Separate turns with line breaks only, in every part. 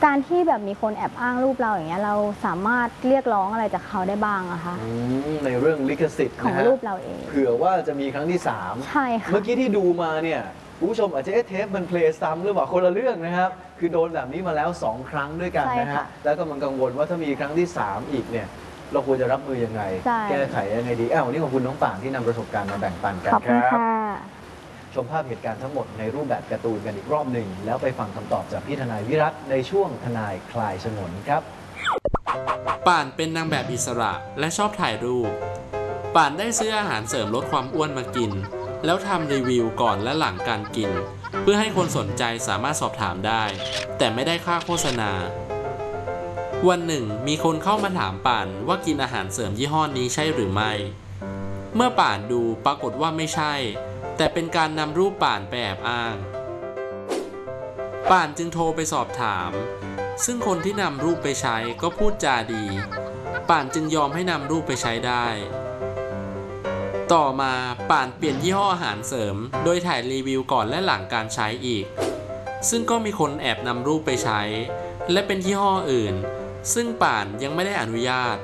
การที่แบบมีคนแอบอ้างรูปเราอย่างเงี้ยเราสามารถเรียกร้องอะไรจากเขาได้บ้างอะคะ
ในเรื่องลิขสิทธิ์
ของรูปเราเอง
เผื่อว่าจะมีครั้งที่3
ใช่ค่ะ
เมื่อกี้ที่ดูมาเนี่ยคุณผู้ชมอาจจะเทปมันเพลย์ซ้ำหรือเปล่าคนละเรื่องนะครับคือโดนแบบนี้มาแล้ว2ครั้งด้วยกันนะฮะแล้วก็มันกังวลว่าถ้ามีครั้งที่3อีกเนี่ยเราควรจะรับมือยังไงแก้ไขยังไงดีวันนี้ขอบคุณน้องป่านที่นำประสบการณ์มาแบ่งปันกันครับชมภาพเหตุการณ์ทั้งหมดในรูปแบบการ์ตูนกันอีกรอบหนึ่งแล้วไปฟังคำตอบจากพี่ทนายวิรัตในช่วงทนายคลายฉงนครับ
ป่านเป็นนางแบบอิสระและชอบถ่ายรูปป่านได้ซื้ออาหารเสริมลดความอ้วนมากินแล้วทำรีวิวก่อนและหลังการกินเพื่อให้คนสนใจสามารถสอบถามได้แต่ไม่ได้ค่าโฆษณาวันหนึ่งมีคนเข้ามาถามป่านว่ากินอาหารเสริมยี่ห้อนี้ใช่หรือไม่เมื่อป่านดูปรากฏว่าไม่ใช่แต่เป็นการนำรูปป่านไปแอบอ้างป่านจึงโทรไปสอบถามซึ่งคนที่นำรูปไปใช้ก็พูดจาดีป่านจึงยอมให้นำรูปไปใช้ได้ต่อมาป่านเปลี่ยนยี่ห้ออาหารเสริมโดยถ่ายรีวิวก่อนและหลังการใช้อีกซึ่งก็มีคนแอบนำรูปไปใช้และเป็นยี่ห้ออื่นซึ่งป่านยังไม่ได้อนุญาต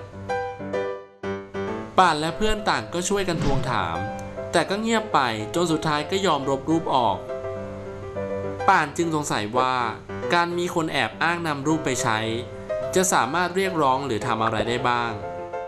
ป่านและเพื่อนต่างก็ช่วยกันทวงถามแต่ก็เงียบไปจนสุดท้ายก็ยอมลบรูปออกป่านจึงสงสัยว่าการมีคนแอบอ้างนำรูปไปใช้จะสามารถเรียกร้องหรือทำอะไรได้บ้าง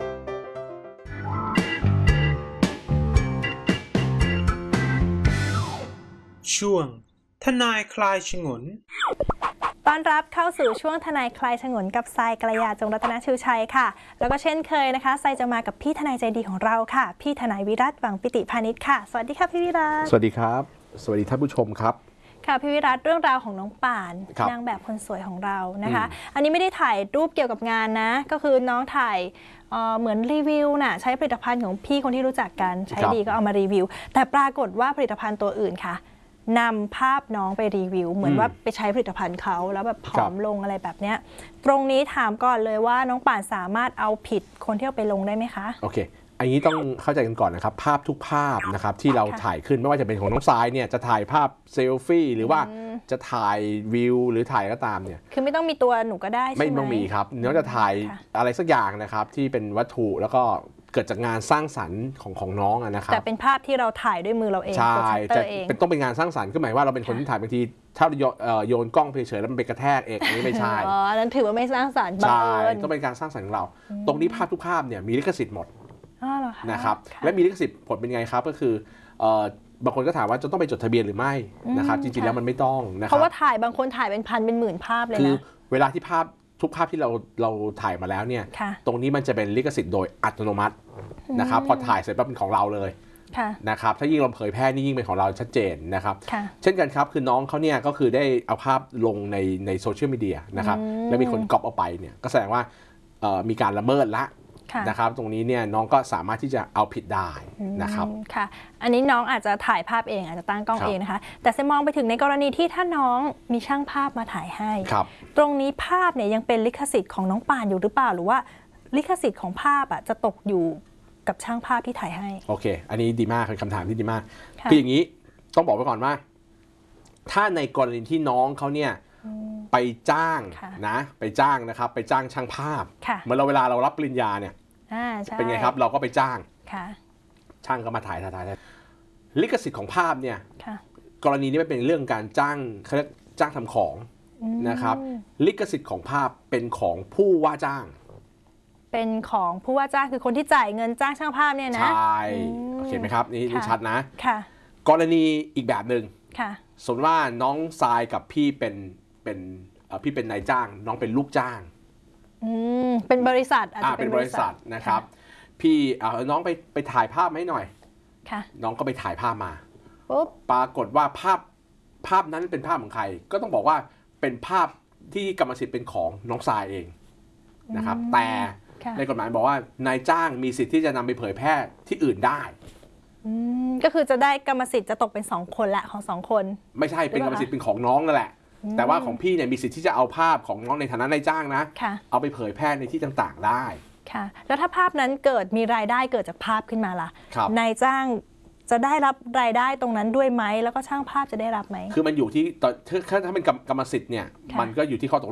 ช่วงทนายคลายฉงน
ต้อนรับเข้าสู่ช่วงทนายคลายฉงนกับทรายกัลยาจงรัตนชูชัยค่ะแล้วก็เช่นเคยนะคะทรายจะมากับพี่ทนายใจดีของเราค่ะพี่ทนายวิรัตหวังปิติพานิชค่ะสวัสดีค่ะพี่วิรัต
สวัสดีครับสวัสดีท่านผู้ชมครับ
ค่ะพี่วิรัตเรื่องราวของน้องป่านนางแบบคนสวยของเรานะคะอันนี้ไม่ได้ถ่ายรูปเกี่ยวกับงานนะก็คือน้องถ่ายเหมือนรีวิวน่ะใช้ผลิตภัณฑ์ของพี่คนที่รู้จักกันใช้ดีก็เอามารีวิวแต่ปรากฏว่าผลิตภัณฑ์ตัวอื่นค่ะนำภาพน้องไปรีวิวเหมือนว่าไปใช้ผลิตภัณฑ์เขาแล้วแบบผอมลงอะไรแบบเนี้ยตรงนี้ถามก่อนเลยว่าน้องป่านสามารถเอาผิดคนที่เอาไปลงได้ไหมคะ
โอเคอันนี้ต้องเข้าใจกันก่อนนะครับภาพทุกภาพนะครับที่เราถ่ายขึ้นไม่ว่าจะเป็นของน้องทรายเนี่ยจะถ่ายภาพเซลฟี่หรือว่าจะถ่ายวิวหรือถ่ายก็ตามเนี่ย
คือไม่ต้องมีตัวหนูก็ได้ใช่ไหม
ไม่ต้องมีครับเนื้อจะถ่ายอะไรสักอย่างนะครับที่เป็นวัตถุแล้วก็เกิดจากงานสร้างสรรค์ของน้องนะครับ
แต่เป็นภาพที่เราถ่ายด้วยมือเราเอง
ใช่จะเป็นต้องเป็นงานสร้างสรรค์ก็หมายว่าเราเป็นคนที่ถ่ายบางทีถ้าโยนกล้องเฉยๆแล้วมันไปกระแทกเองอันนี้ไม่ใช่
อ๋อนั้นถือว่าไม่สร้างสรรค์
ใช่ต้องเป็นการสร้างสรรค์ของเราตรงนี้ภาพทุกภาพเนี่ยมีลิขสิทธิ์หมดนะครับและมีลิขสิทธิ์ผลเป็นไงครับก็คือบางคนก็ถามว่าจะต้องไปจดทะเบียนหรือไม่นะครับจริงๆแล้วมันไม่ต้องนะครับ
เพราะว่าถ่ายบางคนถ่ายเป็นพันเป็นหมื่นภาพเลยนะ
คือเวลาที่ทุกภาพที่เราถ่ายมาแล้วเนี่ยตรงนี้มันจะเป็นลิขสิทธิ์โดยอัตโนมัตินะครับพอถ่ายเสร็จปั๊บเป็นของเราเลยนะครับถ้ายิ่งเราเผยแพร่นี่ยิ่งเป็นของเราชัดเจนนะครับเช่นกันครับคือน้องเขาเนี่ยก็คือได้เอาภาพลงในโซเชียลมีเดียนะครับแล้วมีคนก๊อปเอาไปเนี่ยก็แสดงว่ามีการละเมิดละนะครับตรงนี้เนี่ยน้องก็สามารถที่จะเอาผิดได้นะครับ
ค่ะอันนี้น้องอาจจะถ่ายภาพเองอาจจะตั้งกล้องเองนะคะแต่จะมองไปถึงในกรณีที่ถ้าน้องมีช่างภาพมาถ่ายให้ตรงนี้ภาพเนี่ยยังเป็นลิขสิทธิ์ของน้องป่านอยู่หรือเปล่าหรือว่าลิขสิทธิ์ของภาพจะตกอยู่กับช่างภาพที่ถ่ายให้
โอเคอันนี้ดีมากเป็นคำถามที่ดีมากคืออย่างนี้ต้องบอกไว้ก่อนว่าถ้าในกรณีที่น้องเขาเนี่ยไปจ้างนะไปจ้างนะครับไปจ้างช่างภาพเหมือนเวลาเรารับปริญญาเนี่ยเป็นไงครับเราก็ไปจ้างช่างก็มาถ่ายลิขสิทธิ์ของภาพเนี่ยกรณีนี้ไม่เป็นเรื่องการจ้างเขาเรียกจ้างทำของนะครับลิขสิทธิ์ของภาพเป็นของผู้ว่าจ้าง
เป็นของผู้ว่าจ้างคือคนที่จ่ายเงินจ้างช่างภาพเนี่ยนะ
ใช่โอเคไหมครับนี่ชัดนะกรณีอีกแบบหนึ่งสมมติว่าน้องทรายกับพี่เป็นพี่เป็นนายจ้างน้องเป็นลูกจ้าง
เป็นบริษัท
เป็นบริษัทนะครับพี่น้องไปถ่ายภาพให้หน่อยน้องก็ไปถ่ายภาพมาปรากฏว่าภาพนั้นเป็นภาพของใครก็ต้องบอกว่าเป็นภาพที่กรรมสิทธิ์เป็นของน้องทรายเองนะครับแต่ในกฎหมายบอกว่านายจ้างมีสิทธิ์ที่จะนำไปเผยแพร่ที่อื่นได้
ก็คือจะได้กรรมสิทธิ์จะตกเป็น2คนละของ2คน
ไม่ใช่เป็นกรรมสิทธิ์เป็นของน้องนั่นแหละแต่ว่าของพี่เนี่ยมีสิทธิ์ที่จะเอาภาพของน้องในฐานะนายจ้างนะเอาไปเผยแพร่ในที่ต่างๆได้
ค่ะแล้วถ้าภาพนั้นเกิดมีรายได้เกิดจากภาพขึ้นมาล่ะนายจ้างจะได้รับรายได้ตรงนั้นด้วยไหมแล้วก็ช่างภาพจะได้รับไหม
คือมันอยู่ที่ถ้าเป็นกรรมสิทธิ์เนี่ยมันก็อยู่ที่ข้อตก